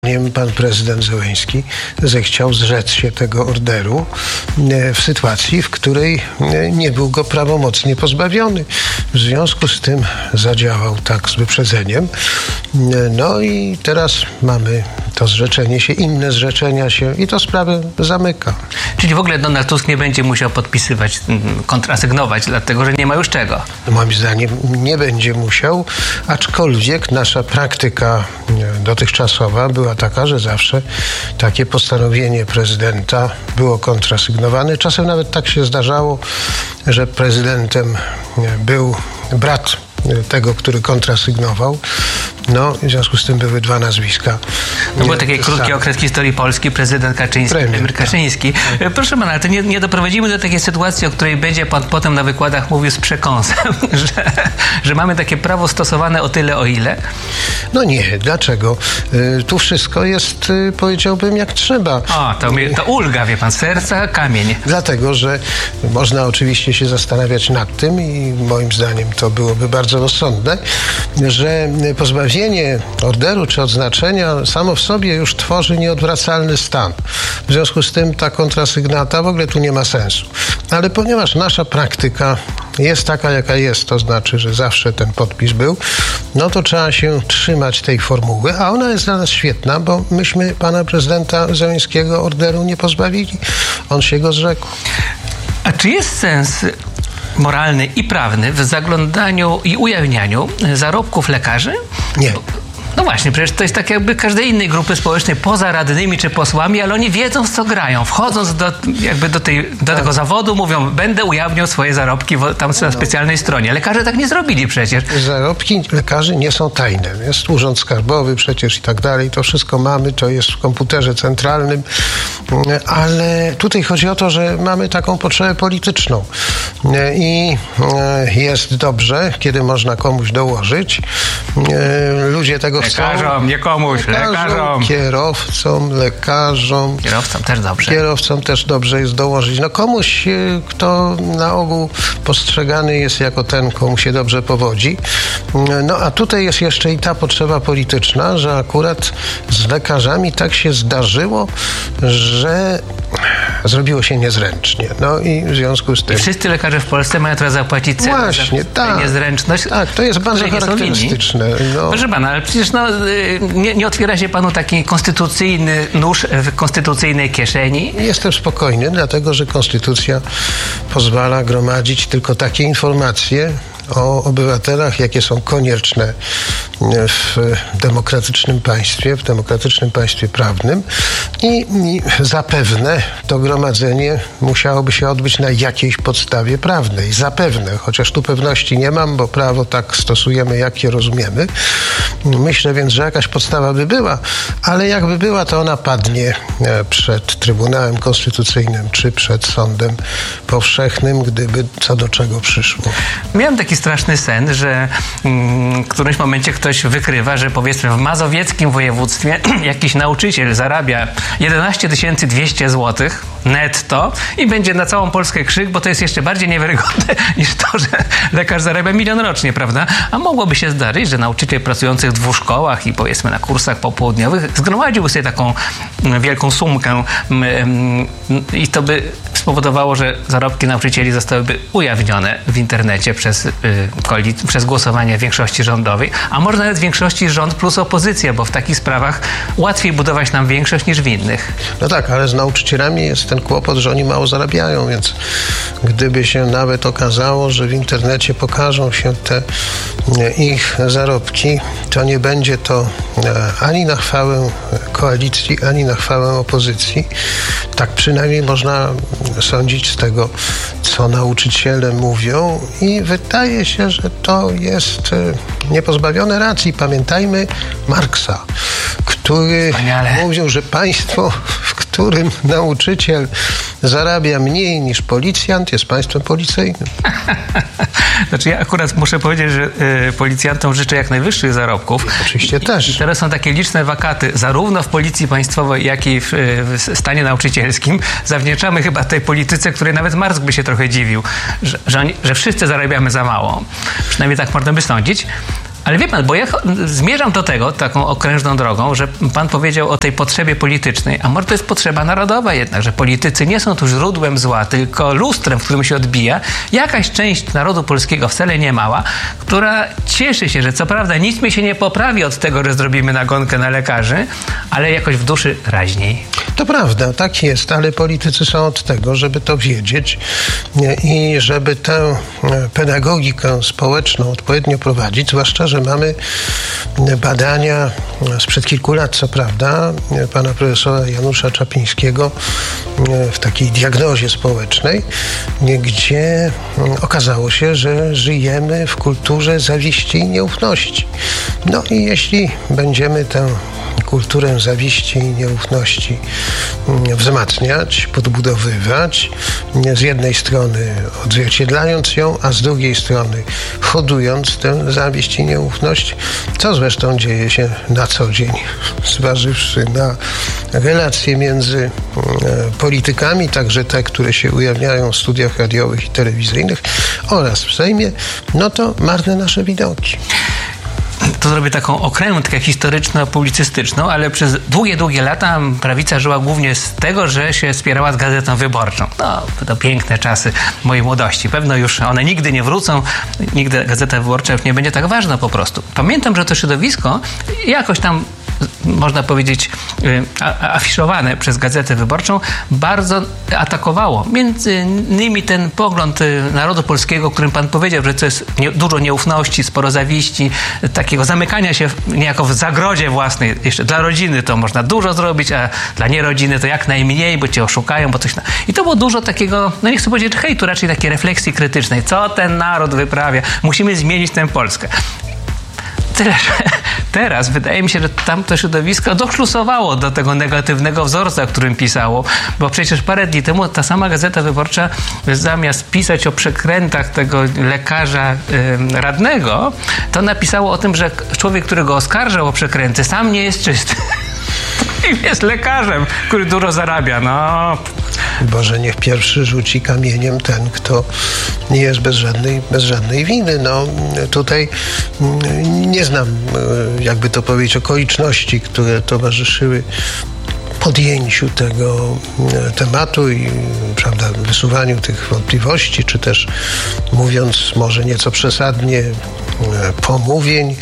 Pan prezydent Zełenski zechciał zrzec się tego orderu w sytuacji, w której nie był go prawomocnie pozbawiony. W związku z tym zadziałał tak z wyprzedzeniem. No i teraz mamy to zrzeczenie się, inne zrzeczenia się i to sprawę zamyka. Czyli w ogóle Donald Tusk nie będzie musiał podpisywać, kontrasygnować, dlatego że nie ma już czego. Moim zdaniem nie będzie musiał, aczkolwiek nasza praktyka dotychczasowa była taka, że zawsze takie postanowienie prezydenta było kontrasygnowane. Czasem nawet tak się zdarzało, że prezydentem był brat tego, który kontrasygnował. No, w związku z tym były dwa nazwiska. To był taki krótki okres historii Polski, prezydent Kaczyński, premier Kaczyński. Tak. Proszę pana, ale to nie doprowadzimy do takiej sytuacji, o której będzie pan potem na wykładach mówił z przekąsem, że mamy takie prawo stosowane o tyle, o ile? No nie, dlaczego? Tu wszystko jest, powiedziałbym, jak trzeba. O, to ulga, wie pan, serca, kamień. Dlatego, że można oczywiście się zastanawiać nad tym i moim zdaniem to byłoby bardzo rozsądne, że pozbawienie orderu czy odznaczenia samo w sobie już tworzy nieodwracalny stan. W związku z tym ta kontrasygnata w ogóle tu nie ma sensu. Ale ponieważ nasza praktyka jest taka, jaka jest, to znaczy, że zawsze ten podpis był, no to trzeba się trzymać tej formuły, a ona jest dla nas świetna, bo myśmy pana prezydenta Zełenskiego orderu nie pozbawili. On się go zrzekł. A czy jest sens moralny i prawny w zaglądaniu i ujawnianiu zarobków lekarzy? Nie. No właśnie, przecież to jest tak jakby każdej innej grupy społecznej poza radnymi czy posłami, ale oni wiedzą, w co grają. Wchodząc do tego zawodu, mówią, będę ujawniał swoje zarobki tam na specjalnej stronie. Lekarze tak nie zrobili przecież. Zarobki lekarzy nie są tajne. Jest urząd skarbowy przecież i tak dalej. To wszystko mamy, to jest w komputerze centralnym. Ale tutaj chodzi o to, że mamy taką potrzebę polityczną. I jest dobrze, kiedy można komuś dołożyć. Ludzie tego lekarzom, nie komuś, lekarzom. Lekarzom. Kierowcom też dobrze. Kierowcom też dobrze jest dołożyć. No komuś, kto na ogół postrzegany jest jako ten, komu się dobrze powodzi. No a tutaj jest jeszcze i ta potrzeba polityczna, że akurat z lekarzami tak się zdarzyło, że zrobiło się niezręcznie. No i w związku z tym... I wszyscy lekarze w Polsce mają teraz zapłacić cenę właśnie, za niezręczność. Tak, to jest bardzo charakterystyczne. No. Proszę pana, ale przecież nie otwiera się panu taki konstytucyjny nóż w konstytucyjnej kieszeni? Jestem spokojny, dlatego że konstytucja pozwala gromadzić tylko takie informacje o obywatelach, jakie są konieczne w demokratycznym państwie prawnym i zapewne to gromadzenie musiałoby się odbyć na jakiejś podstawie prawnej. Zapewne, chociaż tu pewności nie mam, bo prawo tak stosujemy, jak je rozumiemy. Myślę więc, że jakaś podstawa by była, ale jakby była, to ona padnie przed Trybunałem Konstytucyjnym czy przed Sądem Powszechnym, gdyby co do czego przyszło. Miałem taki straszny sen, że w którymś momencie ktoś wykrywa, że powiedzmy w mazowieckim województwie jakiś nauczyciel zarabia 11 200 zł netto i będzie na całą Polskę krzyk, bo to jest jeszcze bardziej niewiarygodne niż to, że lekarz zarabia 1 milion rocznie, prawda? A mogłoby się zdarzyć, że nauczyciel pracujący w 2 szkołach i powiedzmy na kursach popołudniowych zgromadziłby sobie taką wielką sumkę i to by spowodowało, że zarobki nauczycieli zostałyby ujawnione w internecie przez głosowanie większości rządowej, a może nawet większości rząd plus opozycja, bo w takich sprawach łatwiej budować nam większość niż w innych. No tak, ale z nauczycielami jest ten kłopot, że oni mało zarabiają, więc gdyby się nawet okazało, że w internecie pokażą się te ich zarobki, to nie będzie to ani na chwałę koalicji, ani na chwałę opozycji. Tak przynajmniej można sądzić z tego, co nauczyciele mówią i wydaje się, że to jest niepozbawione racji. Pamiętajmy Marksa, który mówił, że państwo, w którym nauczyciel zarabia mniej niż policjant, jest państwem policyjnym. Znaczy ja akurat muszę powiedzieć, że policjantom życzę jak najwyższych zarobków. Oczywiście też. I teraz są takie liczne wakaty, zarówno w Policji Państwowej, jak i w stanie nauczycielskim. Zawdzięczamy chyba tej polityce, której nawet Marks by się trochę dziwił, że wszyscy zarabiamy za mało. Przynajmniej tak można by sądzić. Ale wie pan, bo ja zmierzam do tego taką okrężną drogą, że pan powiedział o tej potrzebie politycznej, a może to jest potrzeba narodowa jednak, że politycy nie są tu źródłem zła, tylko lustrem, w którym się odbija jakaś część narodu polskiego, wcale nie mała, która cieszy się, że co prawda nic mi się nie poprawi od tego, że zrobimy nagonkę na lekarzy, ale jakoś w duszy raźniej. To prawda, tak jest, ale politycy są od tego, żeby to wiedzieć i żeby tę pedagogikę społeczną odpowiednio prowadzić, zwłaszcza, że mamy badania sprzed kilku lat, co prawda, pana profesora Janusza Czaplińskiego w takiej diagnozie społecznej, gdzie okazało się, że żyjemy w kulturze zawiści i nieufności. No i jeśli będziemy tę kulturę zawiści i nieufności wzmacniać, podbudowywać, z jednej strony odzwierciedlając ją, a z drugiej strony hodując tę zawiść i nieufność, co zresztą dzieje się na co dzień, zważywszy na relacje między politykami, także te, które się ujawniają w studiach radiowych i telewizyjnych oraz w Sejmie, no to marne nasze widoki. To zrobię taką okrętkę historyczno-publicystyczną, ale przez długie lata prawica żyła głównie z tego, że się wspierała z Gazetą Wyborczą. No, to piękne czasy mojej młodości. Pewno już one nigdy nie wrócą, nigdy Gazeta Wyborcza już nie będzie tak ważna po prostu. Pamiętam, że to środowisko jakoś tam, można powiedzieć, afiszowane przez Gazetę Wyborczą, bardzo atakowało. Między innymi ten pogląd narodu polskiego, o którym pan powiedział, że to jest dużo nieufności, sporo zawiści, takiego zamykania się niejako w zagrodzie własnej. Jeszcze dla rodziny to można dużo zrobić, a dla nierodziny to jak najmniej, bo cię oszukają, bo coś... I to było dużo takiego, no nie chcę powiedzieć hejtu, raczej takiej refleksji krytycznej. Co ten naród wyprawia? Musimy zmienić tę Polskę. Tyle, że teraz wydaje mi się, że tamto środowisko doszlusowało do tego negatywnego wzorca, o którym pisało, bo przecież parę dni temu ta sama Gazeta Wyborcza zamiast pisać o przekrętach tego lekarza radnego, to napisało o tym, że człowiek, który go oskarżał o przekręty, sam nie jest czysty. I jest lekarzem, który dużo zarabia. No. Boże, niech pierwszy rzuci kamieniem ten, kto nie jest bez żadnej winy. No, tutaj nie znam, jakby to powiedzieć, okoliczności, które towarzyszyły podjęciu tego tematu i, prawda, wysuwaniu tych wątpliwości, czy też, mówiąc może nieco przesadnie, pomówień,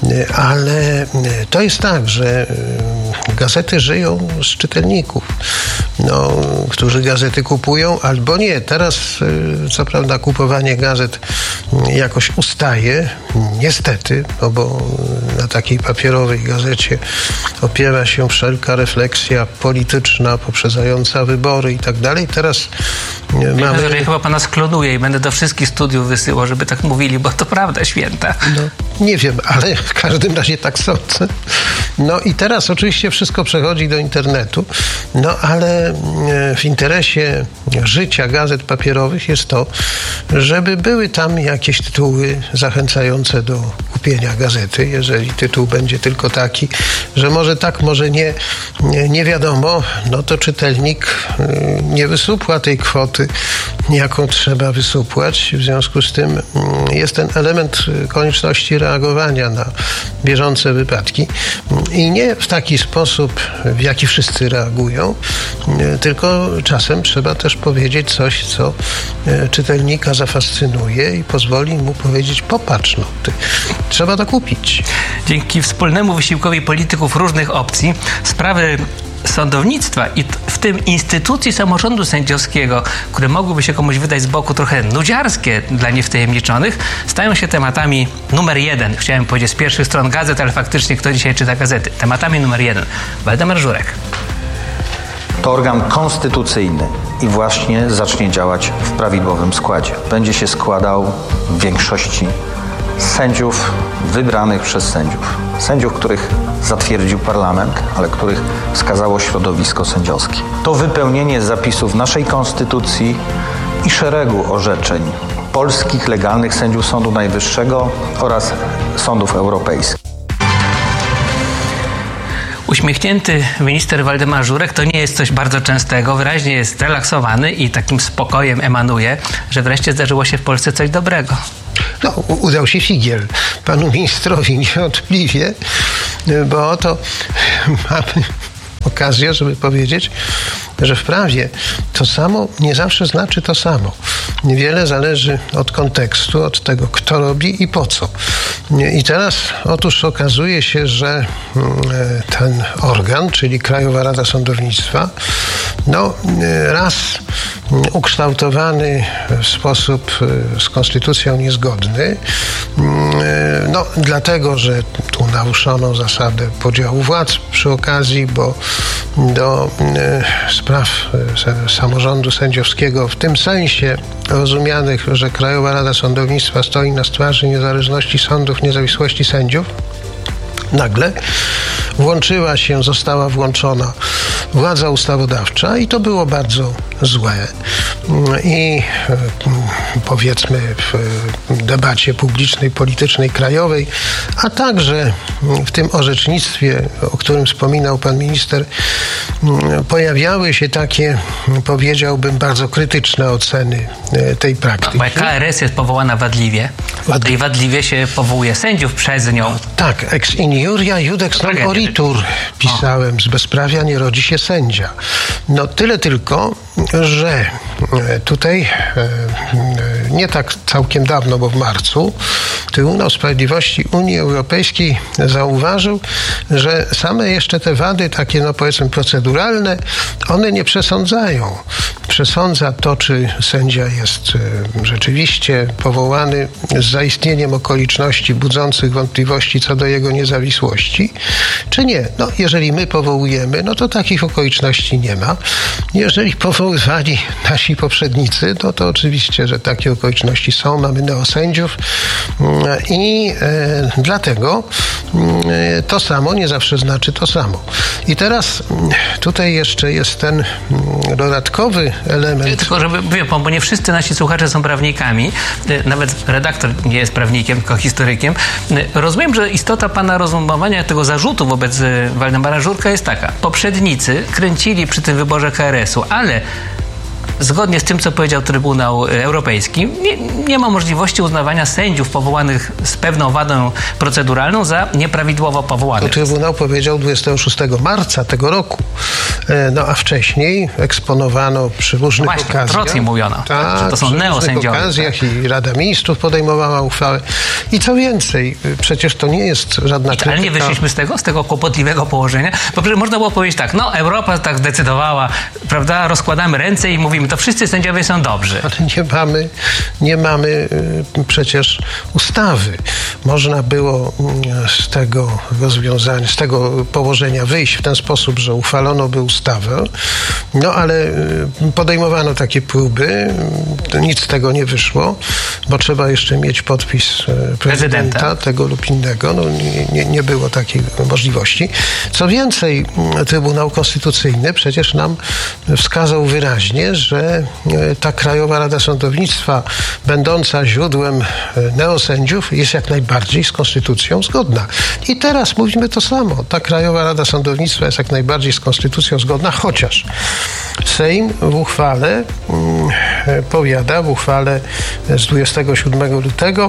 ale to jest tak, że gazety żyją z czytelników, no, którzy gazety kupują albo nie. Teraz, co prawda, kupowanie gazet jakoś ustaje, niestety, bo na takiej papierowej gazecie opiera się wszelka refleksja polityczna, poprzedzająca wybory i tak dalej. Teraz mamy... Ja chyba pana sklonuję i będę do wszystkich studiów wysyłał, żeby tak mówili, bo to prawda święta. No, nie wiem, ale w każdym razie tak sądzę. No i teraz oczywiście wszystko przechodzi do internetu, no ale w interesie życia gazet papierowych jest to, żeby były tam jakieś tytuły zachęcające do kupienia gazety. Jeżeli tytuł będzie tylko taki, że może tak, może nie wiadomo, no to czytelnik nie wysupła tej kwoty, jaką trzeba wysupłać. W związku z tym jest ten element konieczności reagowania na bieżące wypadki i nie w taki sposób, w jaki wszyscy reagują, tylko czasem trzeba też powiedzieć coś, co czytelnika zafascynuje i pozwoli mu powiedzieć: popatrz, no ty, trzeba to kupić. Dzięki wspólnemu wysiłkowi polityków różnych opcji sprawy sądownictwa i w tym instytucji samorządu sędziowskiego, które mogłyby się komuś wydać z boku trochę nudziarskie dla niewtajemniczonych, stają się tematami numer 1. Chciałem powiedzieć z pierwszych stron gazet, ale faktycznie kto dzisiaj czyta gazety? Tematami numer 1. Waldemar Żurek. To organ konstytucyjny i właśnie zacznie działać w prawidłowym składzie. Będzie się składał w większości sędziów wybranych przez sędziów. Sędziów, których zatwierdził parlament, ale których wskazało środowisko sędziowskie. To wypełnienie zapisów naszej konstytucji i szeregu orzeczeń polskich legalnych sędziów Sądu Najwyższego oraz sądów europejskich. Uśmiechnięty minister Waldemar Żurek to nie jest coś bardzo częstego, wyraźnie jest zrelaksowany i takim spokojem emanuje, że wreszcie zdarzyło się w Polsce coś dobrego. No, udał się figiel panu ministrowi niewątpliwie, bo oto mamy okazję, żeby powiedzieć, że w prawie to samo nie zawsze znaczy to samo. Niewiele zależy od kontekstu, od tego, kto robi i po co. I teraz otóż okazuje się, że ten organ, czyli Krajowa Rada Sądownictwa, no raz ukształtowany w sposób z konstytucją niezgodny, no dlatego, że tu naruszono zasadę podziału władz przy okazji, bo do spraw samorządu sędziowskiego w tym sensie rozumianych, że Krajowa Rada Sądownictwa stoi na straży niezależności sądów, niezawisłości sędziów, nagle została włączona władza ustawodawcza i to było bardzo złe. I powiedzmy w debacie publicznej, politycznej, krajowej, a także w tym orzecznictwie, o którym wspominał pan minister, pojawiały się takie, powiedziałbym, bardzo krytyczne oceny tej praktyki. Bo KRS jest powołana wadliwie, i wadliwie się powołuje sędziów przez nią. Tak, ex iniuria iudex non oritur, pisałem, z bezprawia nie rodzi się sędzia. No tyle tylko, że tutaj nie tak całkiem dawno, bo w marcu, Trybunał Sprawiedliwości Unii Europejskiej zauważył, że same jeszcze te wady takie, no powiedzmy proceduralne, one nie przesądzają. Przesądza to, czy sędzia jest rzeczywiście powołany z zaistnieniem okoliczności budzących wątpliwości co do jego niezawisłości, czy nie. No, jeżeli my powołujemy, no to takich okoliczności nie ma. Jeżeli powoływali nasi poprzednicy, no to oczywiście, że takie okoliczności są. Mamy neosędziów i dlatego to samo nie zawsze znaczy to samo. I teraz tutaj jeszcze jest ten dodatkowy element. Tylko żeby, bo nie wszyscy nasi słuchacze są prawnikami, nawet redaktor nie jest prawnikiem, tylko historykiem. Rozumiem, że istota pana rozumowania tego zarzutu wobec Waldemara Żurka jest taka. Poprzednicy kręcili przy tym wyborze KRS-u, ale zgodnie z tym, co powiedział Trybunał Europejski, nie ma możliwości uznawania sędziów powołanych z pewną wadą proceduralną za nieprawidłowo powołanych. To Trybunał powiedział 26 marca tego roku. No a wcześniej eksponowano przy różnych okazjach. Trocnie mówiono, że to są neosędziowie. W okazjach i Rada Ministrów podejmowała uchwałę. I co więcej, przecież to nie jest żadna krytyka. Ale nie wyszliśmy z tego kłopotliwego położenia, bo można było powiedzieć tak, no Europa tak zdecydowała, prawda, rozkładamy ręce i mówimy, to wszyscy sędziowie są dobrzy. Ale nie mamy przecież ustawy. Można było z tego rozwiązania, z tego położenia wyjść w ten sposób, że uchwalono by ustawę, no ale podejmowano takie próby, nic z tego nie wyszło, bo trzeba jeszcze mieć podpis prezydenta tego lub innego. No, nie było takiej możliwości. Co więcej, Trybunał Konstytucyjny przecież nam wskazał wyraźnie, że ta Krajowa Rada Sądownictwa, będąca źródłem neosędziów, jest jak najbardziej z konstytucją zgodna. I teraz mówimy to samo. Ta Krajowa Rada Sądownictwa jest jak najbardziej z konstytucją zgodna, chociaż Sejm w uchwale powiada, w uchwale z 27 lutego,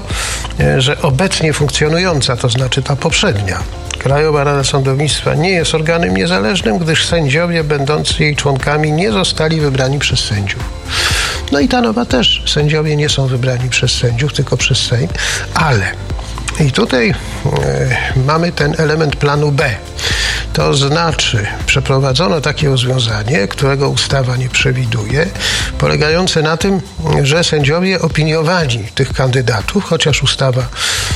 że obecnie funkcjonująca, to znaczy ta poprzednia, Krajowa Rada Sądownictwa nie jest organem niezależnym, gdyż sędziowie będący jej członkami nie zostali wybrani przez sędziów. No i ta nowa też. Sędziowie nie są wybrani przez sędziów, tylko przez Sejm, ale i tutaj mamy ten element planu B. To znaczy przeprowadzono takie rozwiązanie, którego ustawa nie przewiduje, polegające na tym, że sędziowie opiniowali tych kandydatów, chociaż ustawa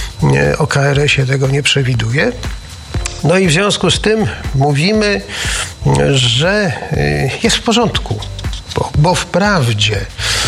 o KRS-ie tego nie przewiduje. No i w związku z tym mówimy, że jest w porządku, bo wprawdzie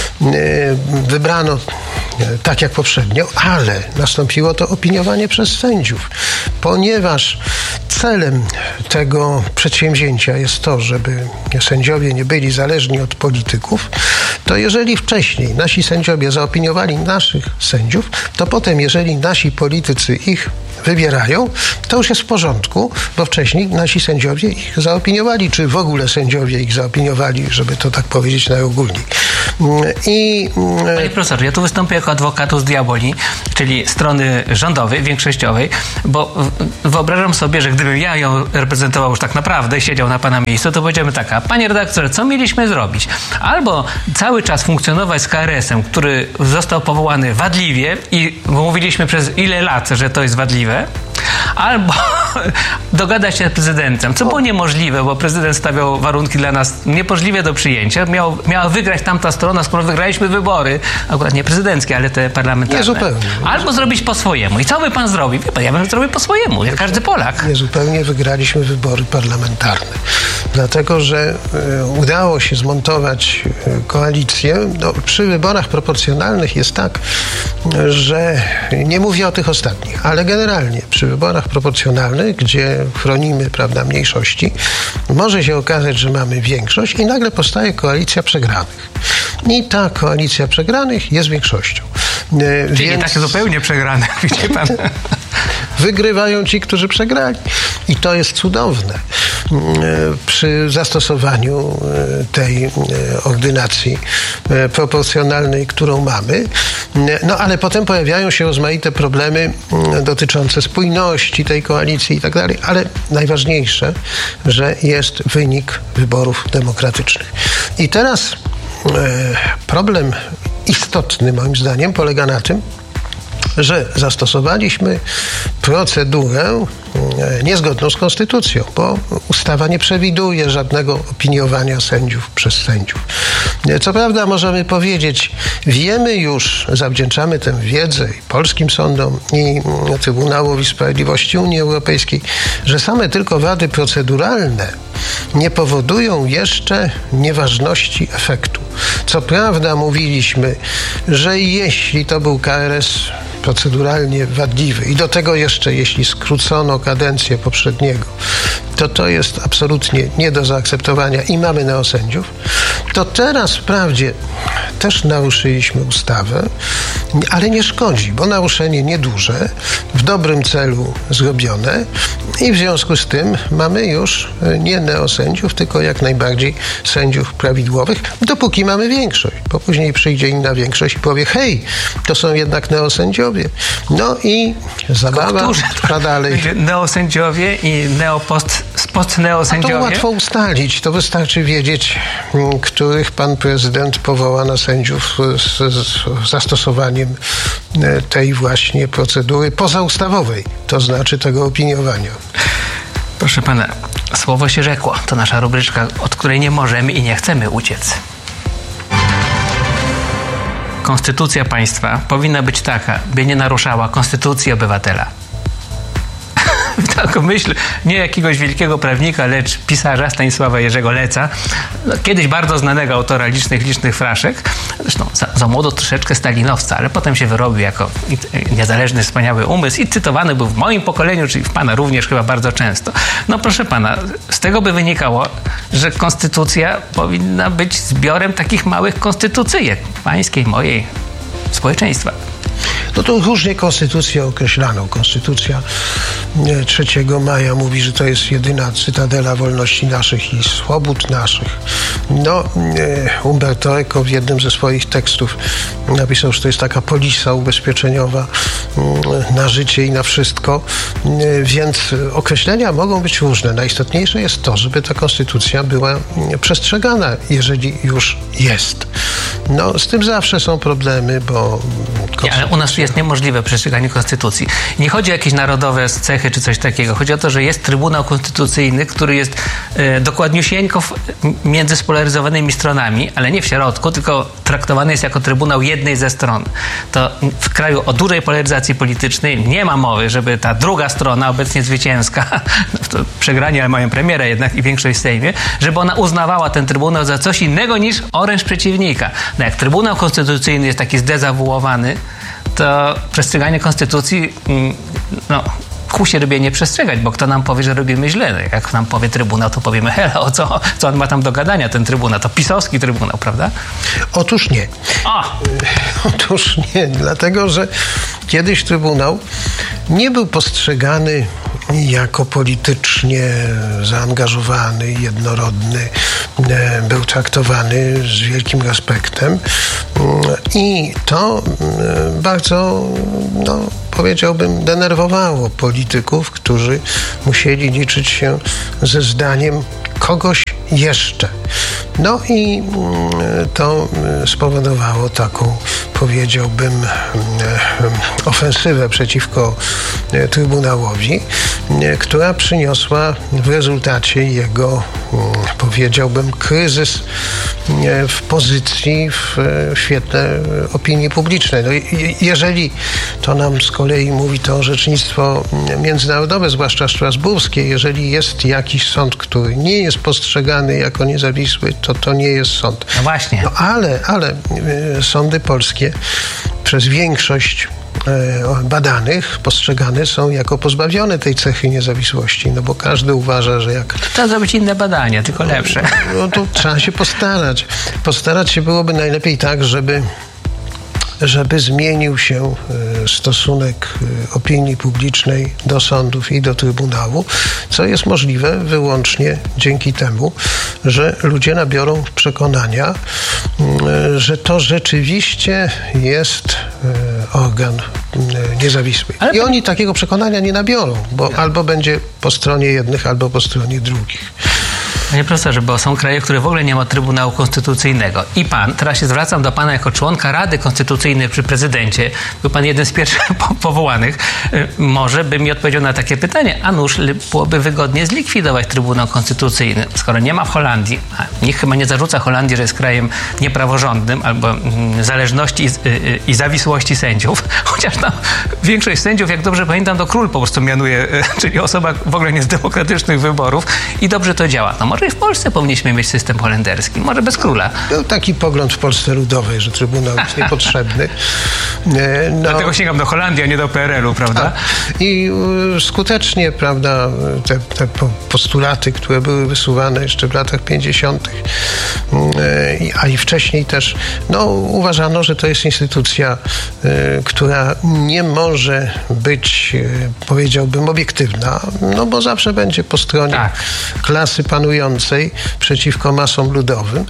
wybrano tak jak poprzednio, ale nastąpiło to opiniowanie przez sędziów, ponieważ celem tego przedsięwzięcia jest to, żeby sędziowie nie byli zależni od polityków, to jeżeli wcześniej nasi sędziowie zaopiniowali naszych sędziów, to potem, jeżeli nasi politycy ich wybierają, to już jest w porządku, bo wcześniej nasi sędziowie ich zaopiniowali, czy w ogóle sędziowie ich zaopiniowali, żeby to tak powiedzieć najogólniej. Panie profesorze, ja tu wystąpię jako adwokatus diaboli, czyli strony rządowej, większościowej, bo wyobrażam sobie, że gdybym ja ją reprezentował już tak naprawdę i siedział na pana miejscu, to powiedziałbym tak: panie redaktorze, co mieliśmy zrobić? Albo cały czas funkcjonować z KRS-em, który został powołany wadliwie i mówiliśmy przez ile lat, że to jest wadliwe, albo dogadać się z prezydentem, co było niemożliwe, bo prezydent stawiał warunki dla nas niemożliwe do przyjęcia. Miała wygrać tamta strona, skoro wygraliśmy wybory, akurat nie prezydenckie, ale te parlamentarne. Niezupełnie. Albo zrobić po swojemu. I co by pan zrobił? Wie pan, ja bym zrobił po swojemu, jak każdy Polak. Niezupełnie wygraliśmy wybory parlamentarne. Dlatego, że udało się zmontować koalicję. No, przy wyborach proporcjonalnych jest tak, że nie mówię o tych ostatnich, ale generalnie przy wyborach proporcjonalnych, gdzie chronimy, prawda, mniejszości, może się okazać, że mamy większość i nagle powstaje koalicja przegranych. I ta koalicja przegranych jest większością. Czyli tak zupełnie przegranych, widzi pan. Wygrywają ci, którzy przegrali. I to jest cudowne przy zastosowaniu tej ordynacji proporcjonalnej, którą mamy. No ale potem pojawiają się rozmaite problemy dotyczące spójności tej koalicji i tak dalej. Ale najważniejsze, że jest wynik wyborów demokratycznych. I teraz problem istotny, moim zdaniem, polega na tym, że zastosowaliśmy procedurę niezgodną z konstytucją, bo ustawa nie przewiduje żadnego opiniowania sędziów przez sędziów. Co prawda możemy powiedzieć, wiemy już, zawdzięczamy tę wiedzę i polskim sądom i Trybunałowi Sprawiedliwości Unii Europejskiej, że same tylko wady proceduralne nie powodują jeszcze nieważności efektu. Co prawda mówiliśmy, że jeśli to był KRS proceduralnie wadliwy i do tego jeszcze jeśli skrócono kadencję poprzedniego, to jest absolutnie nie do zaakceptowania i mamy neosędziów, to teraz wprawdzie też naruszyliśmy ustawę, ale nie szkodzi, bo naruszenie nieduże, w dobrym celu zrobione i w związku z tym mamy już nie neosędziów, tylko jak najbardziej sędziów prawidłowych, dopóki mamy większość, bo później przyjdzie inna większość i powie: hej, to są jednak neosędziowie. No i zabawa trwa dalej. Neosędziowie i postneosędziowie? A to łatwo ustalić. To wystarczy wiedzieć, których pan prezydent powoła na sędziów z zastosowaniem tej właśnie procedury pozaustawowej, to znaczy tego opiniowania. Proszę pana, słowo się rzekło. To nasza rubryczka, od której nie możemy i nie chcemy uciec. Konstytucja państwa powinna być taka, by nie naruszała konstytucji obywatela. Taką myśl nie jakiegoś wielkiego prawnika, lecz pisarza Stanisława Jerzego Leca, kiedyś bardzo znanego autora licznych fraszek, zresztą za młodo troszeczkę stalinowca, ale potem się wyrobił jako niezależny, wspaniały umysł i cytowany był w moim pokoleniu, czyli w pana również chyba bardzo często. No proszę pana, z tego by wynikało, że konstytucja powinna być zbiorem takich małych konstytucyjek pańskiej, mojej, społeczeństwa. No to różnie konstytucję określano. Konstytucja 3 maja mówi, że to jest jedyna cytadela wolności naszych i swobód naszych. No, Umberto Eco w jednym ze swoich tekstów napisał, że to jest taka polisa ubezpieczeniowa na życie i na wszystko, więc określenia mogą być różne. Najistotniejsze jest to, żeby ta konstytucja była przestrzegana, jeżeli już jest. No, z tym zawsze są problemy, bo... Ale u nas jest niemożliwe przestrzeganie konstytucji. Nie chodzi o jakieś narodowe cechy czy coś takiego. Chodzi o to, że jest Trybunał Konstytucyjny, który jest dokładniusieńko między spolaryzowanymi stronami, ale nie w środku, tylko traktowany jest jako trybunał jednej ze stron. To w kraju o dużej polaryzacji politycznej nie ma mowy, żeby ta druga strona, obecnie zwycięska, to przegranie, ale mają premierę jednak i większość w Sejmie, żeby ona uznawała ten trybunał za coś innego niż oręż przeciwnika. No jak Trybunał Konstytucyjny jest taki zdezawuowany, to przestrzeganie konstytucji kusi rybie nie przestrzegać, bo kto nam powie, że robimy źle? Jak nam powie Trybunał, to powiemy hello, co on ma tam do gadania, ten Trybunał? To pisowski Trybunał, prawda? Otóż nie. Otóż nie, dlatego że kiedyś Trybunał nie był postrzegany jako politycznie zaangażowany, jednorodny. Był traktowany z wielkim respektem i to bardzo, powiedziałbym, denerwowało polityków, którzy musieli liczyć się ze zdaniem kogoś jeszcze. No i to spowodowało taką, powiedziałbym, ofensywę przeciwko Trybunałowi, która przyniosła w rezultacie jego, powiedziałbym, kryzys w pozycji w świetle opinii publicznej. No, jeżeli to nam z kolei mówi to orzecznictwo międzynarodowe, zwłaszcza strasburskie, jeżeli jest jakiś sąd, który nie jest postrzegany jako niezawisły, to nie jest sąd. No właśnie. No, ale sądy polskie przez większość badanych postrzegane są jako pozbawione tej cechy niezawisłości, no bo każdy uważa, że jak... Trzeba zrobić inne badania, tylko lepsze. No to trzeba się postarać. Postarać się byłoby najlepiej tak, żeby zmienił się stosunek opinii publicznej do sądów i do Trybunału, co jest możliwe wyłącznie dzięki temu, że ludzie nabiorą przekonania, że to rzeczywiście jest organ niezawisły. I oni takiego przekonania nie nabiorą, bo albo będzie po stronie jednych, albo po stronie drugich. Panie profesorze, bo są kraje, które w ogóle nie ma Trybunału Konstytucyjnego. I pan, teraz się zwracam do pana jako członka Rady Konstytucyjnej przy prezydencie, był pan jeden z pierwszych powołanych, może by mi odpowiedział na takie pytanie, a nuż byłoby wygodnie zlikwidować Trybunał Konstytucyjny, skoro nie ma w Holandii, a nikt chyba nie zarzuca Holandii, że jest krajem niepraworządnym albo zależności i zawisłości sędziów, chociaż tam większość sędziów, jak dobrze pamiętam, to król po prostu mianuje, czyli osoba w ogóle nie z demokratycznych wyborów i dobrze to działa. No może i w Polsce powinniśmy mieć system holenderski, może bez króla. Był taki pogląd w Polsce Ludowej, że Trybunał jest niepotrzebny. Dlatego sięgam do Holandii, a nie do PRL-u, prawda? I skutecznie, prawda, te postulaty, które były wysuwane jeszcze w latach 50., a i wcześniej też, uważano, że to jest instytucja, która nie może być, powiedziałbym, obiektywna, bo zawsze będzie po stronie klasy panującej przeciwko masom ludowym.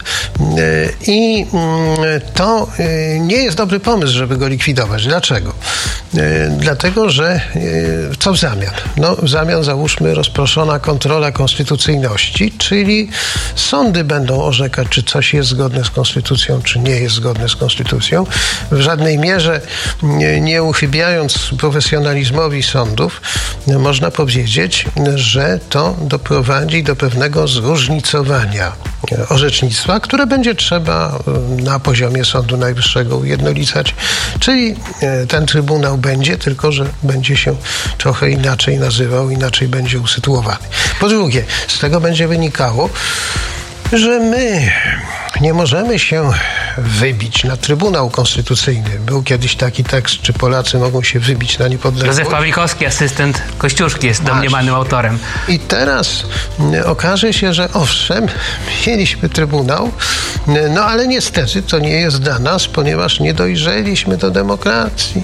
I to nie jest dobry pomysł, żeby go likwidować. Dlaczego? Dlatego, że co w zamian? W zamian załóżmy rozproszona kontrola konstytucyjności, czyli sądy będą orzekać, czy coś jest zgodne z konstytucją, czy nie jest zgodne z konstytucją. W żadnej mierze nie uchybiając profesjonalizmowi sądów, można powiedzieć, że to doprowadzi do pewnego zróżnicowania orzecznictwa, które będzie trzeba na poziomie Sądu Najwyższego ujednolicać. Czyli ten Trybunał będzie, tylko że będzie się trochę inaczej nazywał, inaczej będzie usytuowany. Po drugie, z tego będzie wynikało, że my nie możemy się wybić na Trybunał Konstytucyjny. Był kiedyś taki tekst, czy Polacy mogą się wybić na niepodległość. Józef Pawlikowski, asystent Kościuszki, jest domniemanym autorem. I teraz okaże się, że owszem, mieliśmy Trybunał, ale niestety to nie jest dla nas, ponieważ nie dojrzeliśmy do demokracji.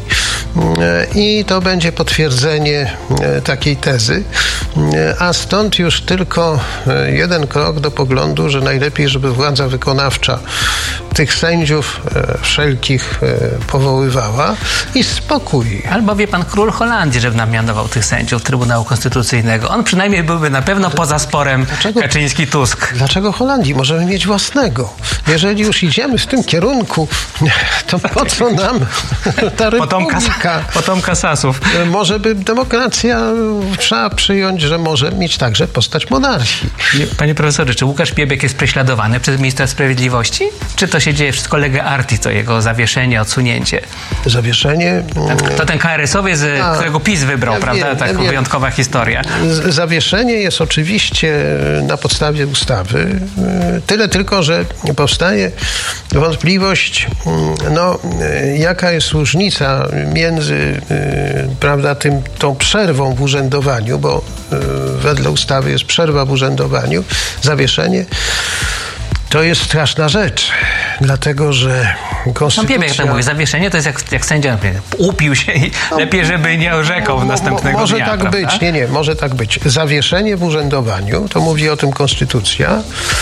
I to będzie potwierdzenie takiej tezy, a stąd już tylko jeden krok do poglądu, że najlepiej, żeby władza wykonawcza tych sędziów wszelkich powoływała i spokój. Albo wie pan, król Holandii, żeby nam mianował tych sędziów Trybunału Konstytucyjnego. On przynajmniej byłby na pewno poza sporem Kaczyński-Tusk. Dlaczego Holandii? Możemy mieć własnego. Jeżeli już idziemy w tym kierunku, to po co nam ta republika? Potomka Sasów. Może by demokracja, trzeba przyjąć, że może mieć także postać monarchii. Panie profesorze, czy Łukasz Piebiak jest prześladowany przez ministra sprawiedliwości? Czy to się dzieje wszystko lega artis, to jego zawieszenie, odsunięcie? Zawieszenie? To ten KRS-owiec, którego PiS wybrał, prawda? Tak wyjątkowa historia. Zawieszenie jest oczywiście na podstawie ustawy. Tyle tylko, że powstaje wątpliwość, jaka jest różnica między pomiędzy prawda, tą przerwą w urzędowaniu, bo wedle ustawy jest przerwa w urzędowaniu, zawieszenie, to jest straszna rzecz, dlatego że konstytucja... No wiem, jak to mówię, zawieszenie to jest jak sędzia upił się i lepiej, żeby nie orzekał następnego może dnia. Tak prawda? być, nie, może tak być. Zawieszenie w urzędowaniu, to mówi o tym konstytucja,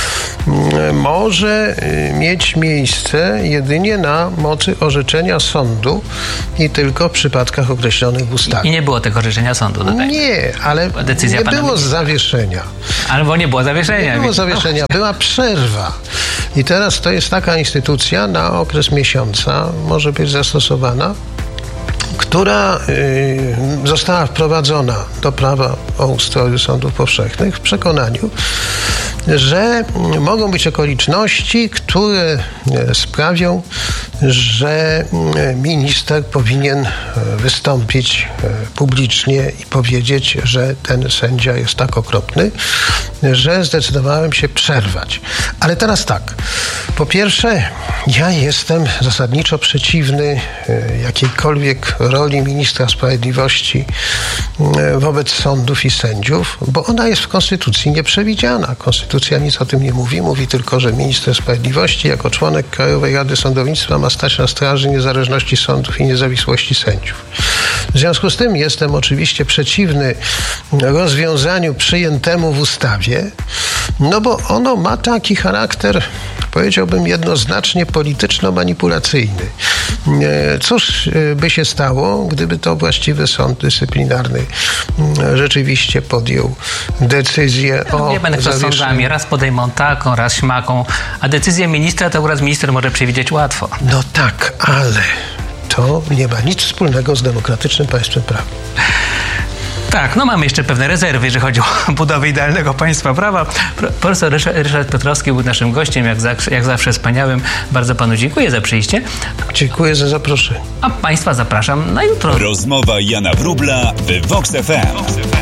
może mieć miejsce jedynie na mocy orzeczenia sądu i tylko w przypadkach określonych w ustawie. I nie było tego orzeczenia sądu. Nie, ale nie było zawieszenia. Albo nie było zawieszenia. Nie było zawieszenia, była przerwa. I teraz to jest taka instytucja na okres miesiąca, może być zastosowana, która została wprowadzona do prawa o ustroju sądów powszechnych w przekonaniu, że mogą być okoliczności, które sprawią, że minister powinien wystąpić publicznie i powiedzieć, że ten sędzia jest tak okropny, że zdecydowałem się przerwać. Ale teraz tak. Po pierwsze, ja jestem zasadniczo przeciwny jakiejkolwiek roli ministra sprawiedliwości wobec sądów i sędziów, bo ona jest w Konstytucji nieprzewidziana. Konstytucja nic o tym nie mówi. Mówi tylko, że minister sprawiedliwości jako członek Krajowej Rady Sądownictwa ma stać na straży niezależności sądów i niezawisłości sędziów. W związku z tym jestem oczywiście przeciwny rozwiązaniu przyjętemu w ustawie, no bo ono ma taki charakter, powiedziałbym, jednoznacznie polityczno-manipulacyjny. Cóż by się stało, gdyby to właściwy sąd dyscyplinarny rzeczywiście podjął decyzję o nie będę z sądami. Raz podejmą taką, raz śmaką, a decyzję ministra to raz minister może przewidzieć łatwo. No tak, ale to nie ma nic wspólnego z demokratycznym państwem prawa. Tak, no mamy jeszcze pewne rezerwy, jeżeli chodzi o budowę idealnego państwa prawa. Profesor Ryszard Piotrowski był naszym gościem, jak zawsze wspaniałym. Bardzo panu dziękuję za przyjście. Dziękuję za zaproszenie. A państwa zapraszam na jutro. Rozmowa Jana Wróbla w Vox FM.